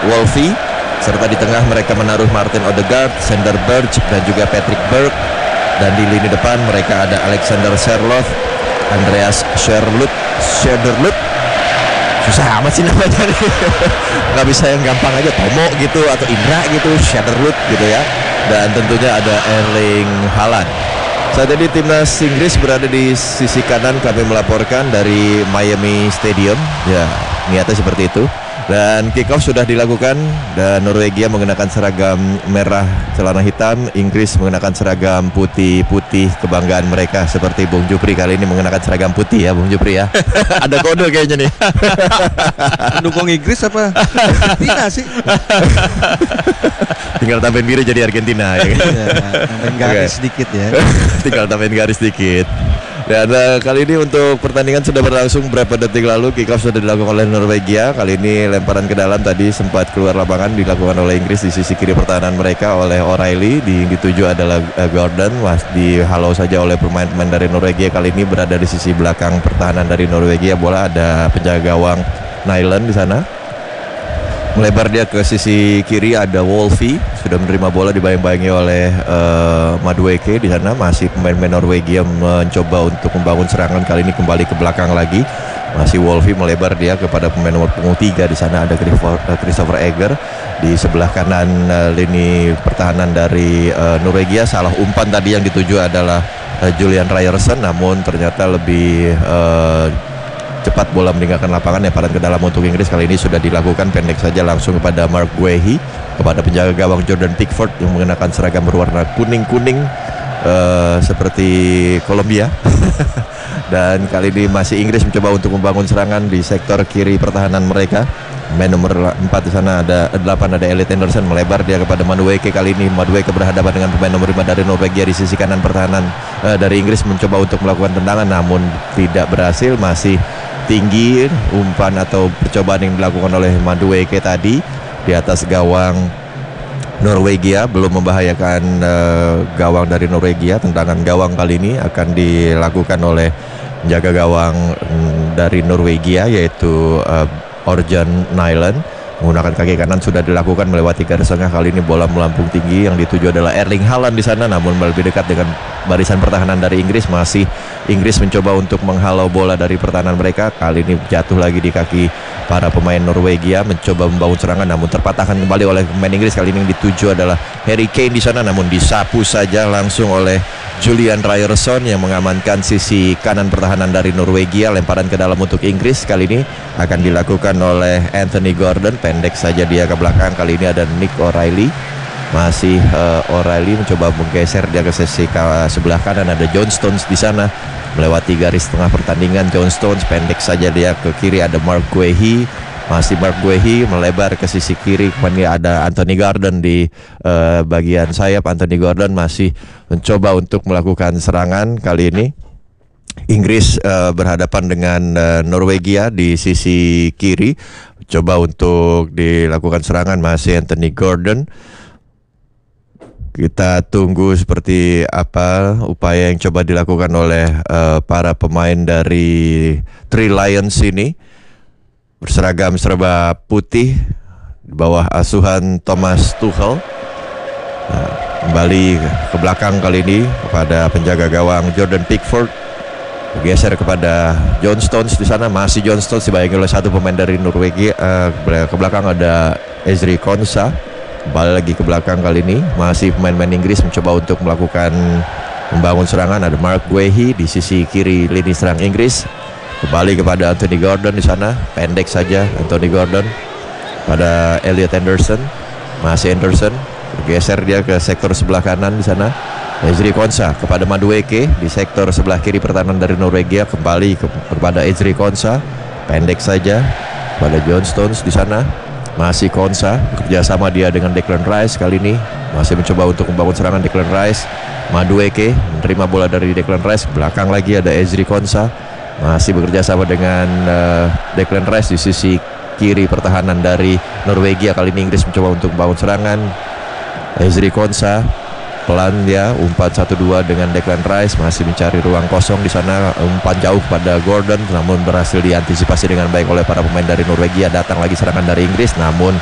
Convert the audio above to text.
Wolfie. Serta di tengah mereka menaruh Martin Odegaard, Sander Berge dan juga Patrick Berg. Dan di lini depan mereka ada Alexander Sherlock, Andreas Schederlut. Susah amat sih namanya nih. Gak bisa yang gampang aja, Tomo gitu atau Indra gitu, Schederlut gitu ya. Dan tentunya ada Erling Haaland. Saat ini timnas Inggris berada di sisi kanan, kami melaporkan dari Miami Stadium. Ya, niatnya seperti itu. Dan kick off sudah dilakukan dan Norwegia menggunakan seragam merah celana hitam, Inggris menggunakan seragam putih-putih kebanggaan mereka, seperti Bung Jupri kali ini menggunakan seragam putih ya Bung Jupri ya. Ada kode kayaknya nih. Mendukung Inggris apa Argentina sih? Tinggal tambahin biru jadi Argentina ya. Tambahin garis sedikit ya. Tinggal tambahin garis sedikit. Dan kali ini untuk pertandingan sudah berlangsung berapa detik lalu, kick off sudah dilakukan oleh Norwegia. Kali ini lemparan ke dalam tadi sempat keluar lapangan dilakukan oleh Inggris di sisi kiri pertahanan mereka oleh O'Reilly. Dituju adalah Gordon, dihalau saja oleh pemain-pemain dari Norwegia. Kali ini berada di sisi belakang pertahanan dari Norwegia. Bola ada penjaga gawang Nyland di sana. Melebar dia ke sisi kiri ada Wolfie, sudah menerima bola dibayang-bayangi oleh Madueke di sana. Masih pemain-pemain Norwegia mencoba untuk membangun serangan, kali ini kembali ke belakang lagi. Masih Wolfie melebar dia kepada pemain nomor punggung 3 di sana ada Christopher Eger di sebelah kanan lini pertahanan dari Norwegia. Salah umpan tadi yang dituju adalah Julian Ryerson, namun ternyata lebih cepat bola meninggalkan lapangan. Lemparan ke dalam untuk Inggris kali ini sudah dilakukan pendek saja langsung kepada Mark Guehi, kepada penjaga gawang Jordan Pickford yang mengenakan seragam berwarna kuning-kuning seperti Kolombia. Dan kali ini masih Inggris mencoba untuk membangun serangan di sektor kiri pertahanan mereka. Pemain nomor 4 di sana ada 8 ada Elliot Anderson, melebar dia kepada Madueke. Kali ini Madueke berhadapan dengan pemain nomor 5 dari Norwegia di sisi kanan pertahanan dari Inggris, mencoba untuk melakukan tendangan namun tidak berhasil. Masih tinggi umpan atau percobaan yang dilakukan oleh Madueke tadi di atas gawang Norwegia, belum membahayakan gawang dari Norwegia. Tendangan gawang kali ini akan dilakukan oleh penjaga gawang dari Norwegia yaitu Orjan Nyland. Menggunakan kaki kanan sudah dilakukan melewati garis tengah. Kali ini bola melambung tinggi, yang dituju adalah Erling Haaland di sana, namun lebih dekat dengan barisan pertahanan dari Inggris. Masih Inggris mencoba untuk menghalau bola dari pertahanan mereka. Kali ini jatuh lagi di kaki para pemain Norwegia, mencoba membangun serangan namun terpatahkan kembali oleh pemain Inggris. Kali ini yang dituju adalah Harry Kane di sana, namun disapu saja langsung oleh Julian Ryerson yang mengamankan sisi kanan pertahanan dari Norwegia. Lemparan ke dalam untuk Inggris kali ini akan dilakukan oleh Anthony Gordon, pendek saja dia ke belakang. Kali ini ada Nick O'Reilly. Masih O'Reilly mencoba menggeser dia ke sisi sebelah kanan, ada John Stones di sana. Melewati garis tengah pertandingan John Stones, pendek saja dia ke kiri, ada Mark Guehi. Masih Mark Guehi melebar ke sisi kiri. Kemudian ada Anthony Gordon di bagian sayap. Anthony Gordon masih mencoba untuk melakukan serangan. Kali ini Inggris berhadapan dengan Norwegia di sisi kiri. Coba untuk dilakukan serangan masih Anthony Gordon. Kita tunggu seperti apa upaya yang coba dilakukan oleh para pemain dari Three Lions ini. Berseragam serba putih di bawah asuhan Thomas Tuchel. Nah, kembali ke belakang kali ini kepada penjaga gawang Jordan Pickford. Bergeser kepada John Stones di sana. Masih John Stones dibayangi oleh satu pemain dari Norwegia. Ke belakang ada Ezri Konsa. Kembali lagi ke belakang kali ini. Masih pemain-pemain Inggris mencoba untuk melakukan membangun serangan. Ada Mark Guehi di sisi kiri lini serang Inggris. Kembali kepada Anthony Gordon di sana, pendek saja Anthony Gordon pada Elliot Anderson. Masih Anderson, bergeser dia ke sektor sebelah kanan di sana. Ezri Konsa kepada Madueke di sektor sebelah kiri pertahanan dari Norwegia. Kembali kepada Ezri Konsa, pendek saja pada John Stones di sana. Masih Konsa, bekerja sama dia dengan Declan Rice kali ini. Masih mencoba untuk membangun serangan Declan Rice. Madueke menerima bola dari Declan Rice. Belakang lagi ada Ezri Konsa. Masih bekerja sama dengan Declan Rice di sisi kiri pertahanan dari Norwegia. Kali ini Inggris mencoba untuk membangun serangan. Ezri Konsa pelan dia umpan 1-2 dengan Declan Rice, masih mencari ruang kosong di sana. Umpan jauh pada Gordon namun berhasil diantisipasi dengan baik oleh para pemain dari Norwegia. Datang lagi serangan dari Inggris namun